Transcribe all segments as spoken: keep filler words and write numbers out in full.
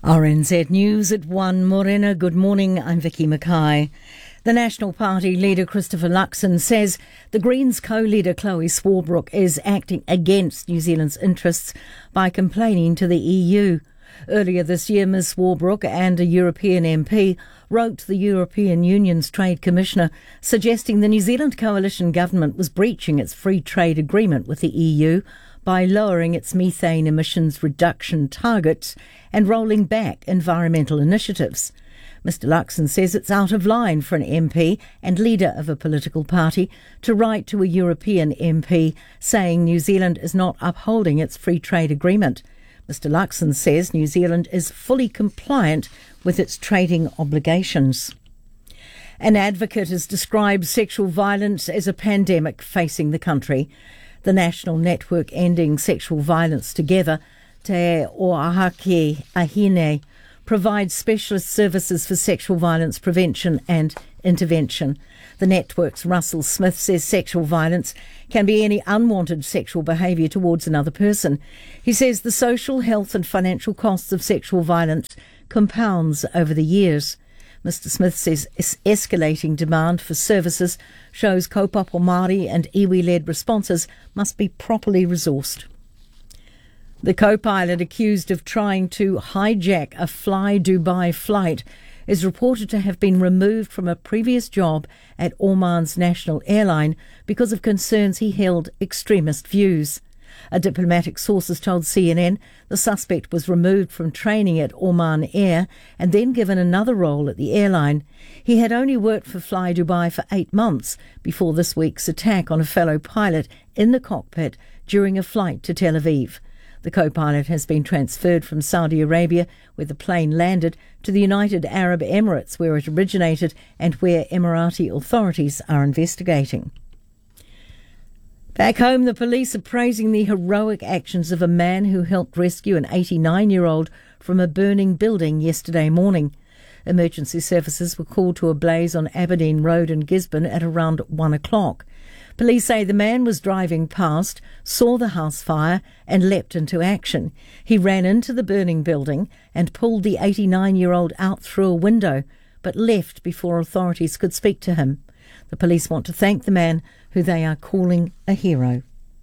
R N Z News at one. Morena, good morning. I'm Vicky Mackay. The National Party leader Christopher Luxon says the Greens co-leader Chloe Swarbrick is acting against New Zealand's interests by complaining to the E U. Earlier this year, Ms Swarbrick and a European M P wrote the European Union's Trade Commissioner suggesting the New Zealand coalition government was breaching its free trade agreement with the E U by lowering its methane emissions reduction targets and rolling back environmental initiatives. Mister Luxon says it's out of line for an M P and leader of a political party to write to a European M P saying New Zealand is not upholding its free trade agreement. Mister Luxon says New Zealand is fully compliant with its trading obligations. An advocate has described sexual violence as a pandemic facing the country. The National Network Ending Sexual Violence Together, Te Oahuke Ahine, provides specialist services for sexual violence prevention and intervention. The network's Russell Smith says sexual violence can be any unwanted sexual behaviour towards another person. He says the social, health and financial costs of sexual violence compounds over the years. Mister Smith says escalating demand for services shows kaupapa Māori and iwi-led responses must be properly resourced. The co-pilot accused of trying to hijack a Fly Dubai flight is reported to have been removed from a previous job at Oman's national airline because of concerns he held extremist views. A diplomatic source has told C N N the suspect was removed from training at Oman Air and then given another role at the airline. He had only worked for Fly Dubai for eight months before this week's attack on a fellow pilot in the cockpit during a flight to Tel Aviv. The co-pilot has been transferred from Saudi Arabia, where the plane landed, to the United Arab Emirates, where it originated and where Emirati authorities are investigating. Back home, the police are praising the heroic actions of a man who helped rescue an eighty-nine-year-old from a burning building yesterday morning. Emergency services were called to a blaze on Aberdeen Road in Gisborne at around one o'clock. Police say the man was driving past, saw the house fire and leapt into action. He ran into the burning building and pulled the eighty-nine-year-old out through a window, but left before authorities could speak to him. The police want to thank the man, who they are calling a hero.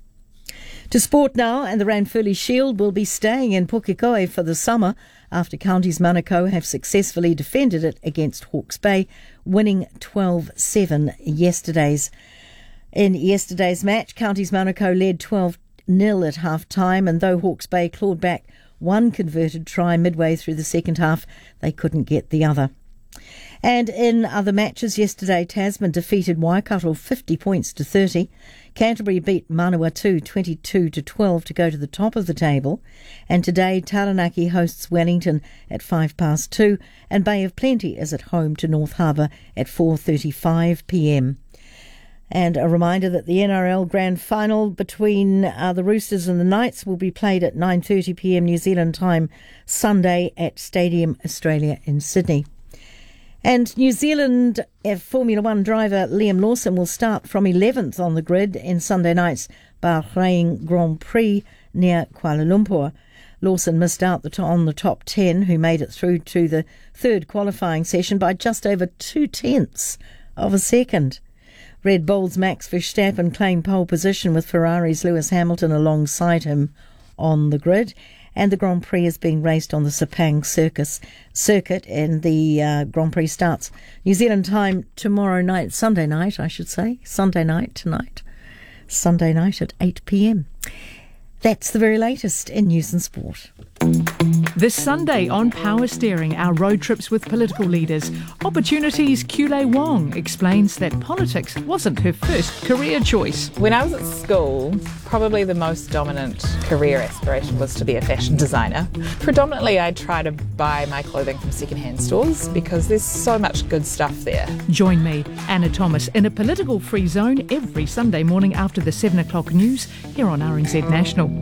To sport now, and the Ranfurly Shield will be staying in Pukekohe for the summer after Counties Manukau have successfully defended it against Hawke's Bay, winning twelve seven yesterday's. In yesterday's match, Counties Manukau led twelve nil at half-time, and though Hawke's Bay clawed back one converted try midway through the second half, they couldn't get the other. And in other matches yesterday, Tasman defeated Waikato fifty points to thirty. Canterbury beat Manawatu twenty-two to twelve to go to the top of the table. And today, Taranaki hosts Wellington at five past two, and Bay of Plenty is at home to North Harbour at four thirty-five p m. And a reminder that the N R L Grand Final between uh, the Roosters and the Knights will be played at nine thirty p m New Zealand time Sunday at Stadium Australia in Sydney. And New Zealand Formula One driver Liam Lawson will start from eleventh on the grid in Sunday night's Bahrain Grand Prix near Kuala Lumpur. Lawson missed out the to- on the top ten, who made it through to the third qualifying session by just over two tenths of a second. Red Bull's Max Verstappen claimed pole position with Ferrari's Lewis Hamilton alongside him on the grid. And the Grand Prix is being raced on the Sepang Circus circuit, and the uh, Grand Prix starts New Zealand time tomorrow night, Sunday night, I should say, Sunday night tonight, Sunday night at eight p m. That's the very latest in news and sport. This Sunday on Power Steering, our road trips with political leaders. Opportunities Kule Wong explains that politics wasn't her first career choice. When I was at school, probably the most dominant career aspiration was to be a fashion designer. Predominantly, I try to buy my clothing from secondhand stores because there's so much good stuff there. Join me, Anna Thomas, in a political free zone every Sunday morning after the seven o'clock news here on R N Z National.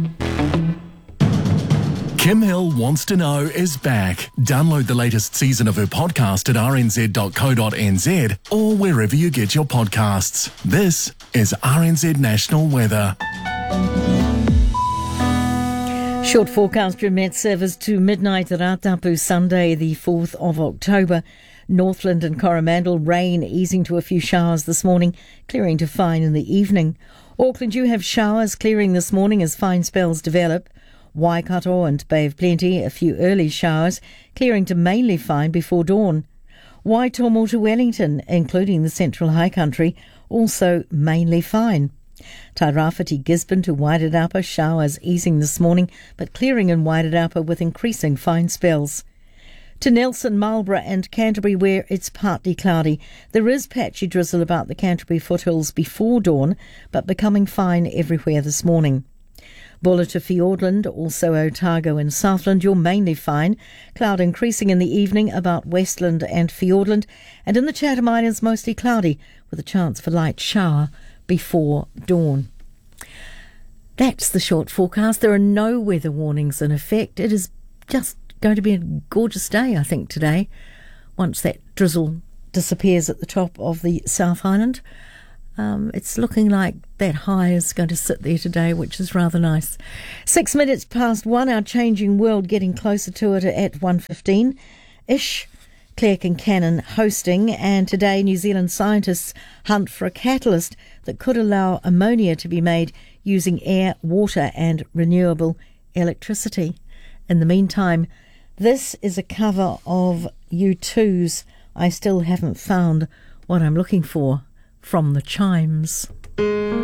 Kim Hill Wants to Know is back. Download the latest season of her podcast at r n z dot co dot n z or wherever you get your podcasts. This is R N Z National Weather. Short forecast from Met Service to midnight at Ratapu, Sunday the fourth of October. Northland and Coromandel, rain easing to a few showers this morning, clearing to fine in the evening. Auckland, you have showers clearing this morning as fine spells develop. Waikato and Bay of Plenty, a few early showers, clearing to mainly fine before dawn. Waitomo to Wellington, including the Central High Country, also mainly fine. Tairāwhiti Gisborne to Wairarapa, showers easing this morning, but clearing in Wairarapa with increasing fine spells. To Nelson, Marlborough and Canterbury, where it's partly cloudy. There is patchy drizzle about the Canterbury foothills before dawn, but becoming fine everywhere this morning. Bulla to Fiordland, also Otago and Southland, you're mainly fine. Cloud increasing in the evening about Westland and Fiordland, and in the Chatham Islands mostly cloudy with a chance for light shower before dawn. That's the short forecast. There are no weather warnings in effect. It is just going to be a gorgeous day, I think, today, once that drizzle disappears at the top of the South Island. Um, it's looking like that high is going to sit there today, which is rather nice. Six minutes past one, our changing world, getting closer to it at one fifteen ish. Claire Kincannon hosting, and today New Zealand scientists hunt for a catalyst that could allow ammonia to be made using air, water and renewable electricity. In the meantime, this is a cover of U two's I Still Haven't Found What I'm Looking For from the Chimes.